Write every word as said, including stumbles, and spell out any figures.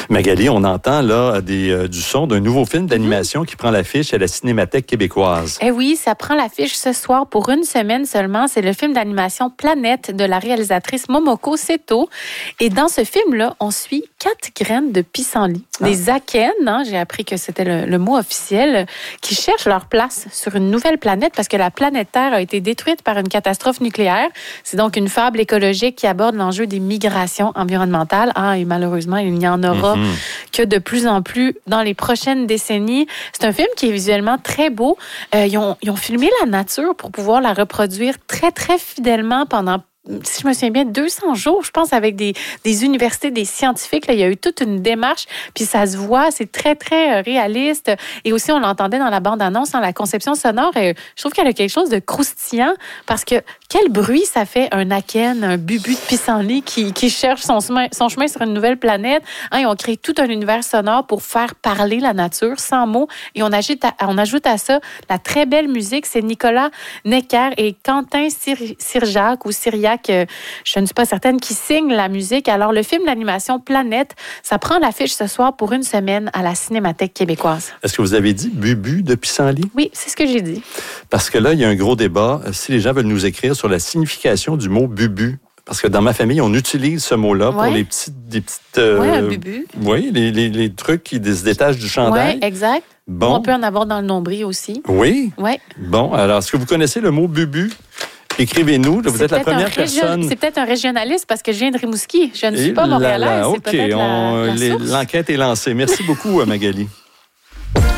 Magali, on entend là des, euh, du son d'un nouveau film d'animation mm-hmm. qui prend l'affiche à la Cinémathèque québécoise. Eh oui, ça prend l'affiche ce soir pour une semaine seulement. C'est le film d'animation Planète de la réalisatrice Momoko Seto. Et dans ce film-là, on suit quatre graines de pissenlit. Ah. Des akènes, hein, j'ai appris que c'était le, le mot officiel, qui cherchent leur place sur une nouvelle planète parce que la planète Terre a été détruite par une catastrophe nucléaire. C'est donc une fable écologique qui aborde l'enjeu des migrations environnementales. Ah, et malheureusement, il n'y en aura mm-hmm. que de plus en plus dans les prochaines décennies. C'est un film qui est visuellement très beau. Euh, ils, ont, ils ont filmé la nature pour pouvoir la reproduire très, très fidèlement pendant, si je me souviens bien, deux cents jours, je pense, avec des, des universités, des scientifiques. Là, il y a eu toute une démarche, puis ça se voit, c'est très, très réaliste. Et aussi, on l'entendait dans la bande-annonce, dans la conception sonore. Et je trouve qu'elle a quelque chose de croustillant, parce que quel bruit ça fait, un akène, un bubu de pissenlit qui, qui cherche son chemin, son chemin sur une nouvelle planète. Hein, ils ont créé tout un univers sonore pour faire parler la nature sans mots. Et on ajoute à, on ajoute à ça la très belle musique. C'est Nicolas Necker et Quentin Sirjac ou Syriac, je ne suis pas certaine, qui signe la musique. Alors, le film d'animation Planète, ça prend l'affiche ce soir pour une semaine à la Cinémathèque québécoise. Est-ce que vous avez dit bubu de pissenlit? Oui, c'est ce que j'ai dit. Parce que là, il y a un gros débat. Si les gens veulent nous écrire sur la signification du mot bubu, parce que dans ma famille, on utilise ce mot-là ouais. pour les petites... Des petites euh, oui, un bubu. Oui, les, les, les trucs qui se détachent du chandail. Oui, exact. Bon. On peut en avoir dans le nombril aussi. Oui? Oui. Bon, alors, est-ce que vous connaissez le mot bubu? Écrivez-nous, vous c'est êtes la première région... personne. C'est peut-être un régionaliste parce que je viens de Rimouski. Je ne suis Et pas montréalaise. OK, c'est peut-être on... la, la Les... l'enquête est lancée. Merci beaucoup, Magali.